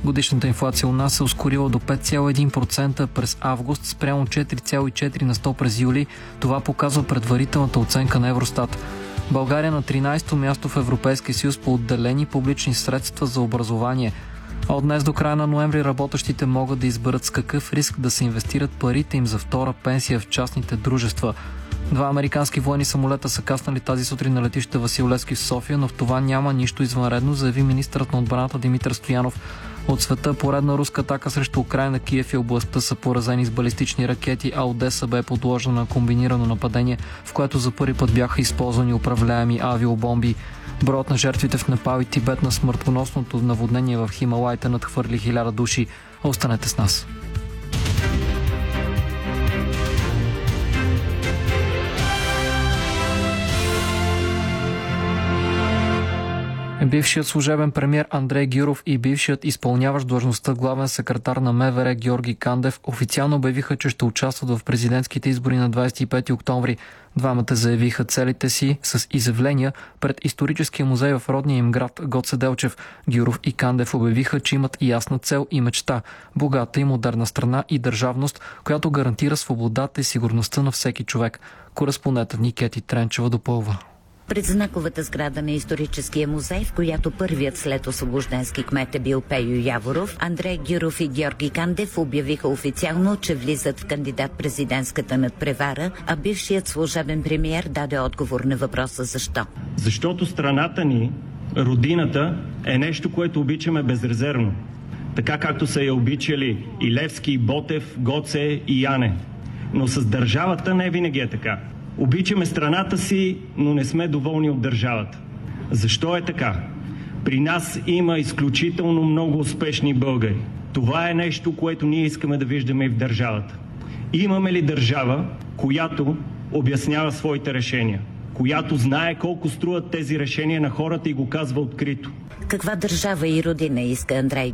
Годишната инфлация у нас се ускорила до 5,1% през август спрямо 4,4% на 100 през юли. Това показва предварителната оценка на Евростат. България на 13-то място в Европейския съюз по отделени публични средства за образование. А от днес до края на ноември работещите могат да изберат с какъв риск да се инвестират парите им за втора пенсия в частните дружества. 2 американски военни самолета са каснали тази сутрин на летище Васил Левски в София, но в това няма нищо извънредно, заяви министърът на отбраната Димитър Стоянов. От света поредна руска атака срещу Украйна, Киев и областта са поразени с балистични ракети, а Одеса бе подложена на комбинирано нападение, в което за първи път бяха използвани управляеми авиобомби. Броят на жертвите в Непал и Тибет на смъртоносното наводнение в Хималаите надхвърли 1000 души. Останете с нас. Бившият служебен премиер Андрей Гюров и бившият изпълняващ длъжността главен секретар на МВР Георги Кандев официално обявиха, че ще участват в президентските избори на 25 октомври. Двамата заявиха целите си с изявления пред историческия музей в родния им град Гоце Делчев. Гюров и Кандев обявиха, че имат ясна цел и мечта – богата и модерна страна и държавност, която гарантира свободата и сигурността на всеки човек. Кореспондентът ни Кети Тренчева допълва. Пред знаковата сграда на историческия музей, в която първият след освобожденски кмет е бил Пейо Яворов, Андрей Гюров и Георги Кандев обявиха официално, че влизат в кандидат-президентската надпревара, а бившият служебен премиер даде отговор на въпроса защо. Защото страната ни, родината, е нещо, което обичаме безрезервно. Така както са я обичали и Левски, и Ботев, Гоце и Яне. Но с държавата не винаги е така. Обичаме страната си, но не сме доволни от държавата. Защо е така? При нас има изключително много успешни българи. Това е нещо, което ние искаме да виждаме и в държавата. Имаме ли държава, която обяснява своите решения? Която знае колко струват тези решения на хората и го казва открито? Каква държава и родина иска Андрей